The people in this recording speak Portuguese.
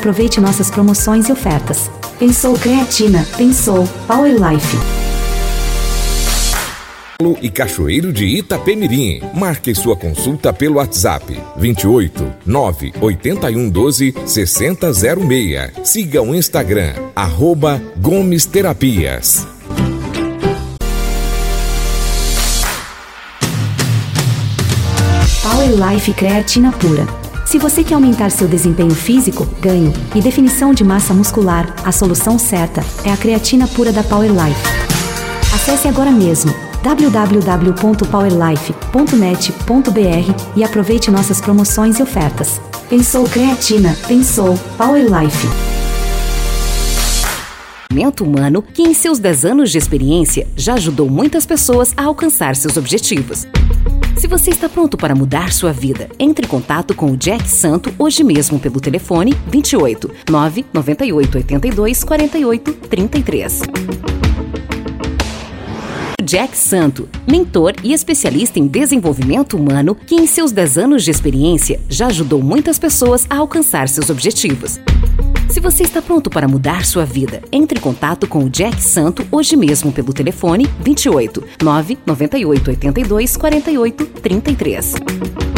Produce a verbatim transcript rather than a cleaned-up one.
aproveite nossas promoções e ofertas. Pensou Creatina, pensou Power Life. E Cachoeiro de Itapemirim. Marque sua consulta pelo WhatsApp vinte e oito, nove oito um, doze, seis zero zero seis. Siga o Instagram, arroba Gomes Terapias. Power Life Creatina Pura. Se você quer aumentar seu desempenho físico, ganho e definição de massa muscular, a solução certa é a creatina pura da Power Life. Acesse agora mesmo w w w ponto power life ponto net ponto b r e aproveite nossas promoções e ofertas. Pensou Creatina, pensou Power Life. Desenvolvimento humano que em seus dez anos de experiência já ajudou muitas pessoas a alcançar seus objetivos. Se você está pronto para mudar sua vida, entre em contato com o Jack Santo hoje mesmo pelo telefone vinte e oito, nove nove oito oito dois, quatro oito três três. Jack Santo, mentor e especialista em desenvolvimento humano que em seus dez anos de experiência já ajudou muitas pessoas a alcançar seus objetivos. Se você está pronto para mudar sua vida, entre em contato com o Jack Santo hoje mesmo pelo telefone vinte e oito, nove nove oito oito dois, quatro oito três três.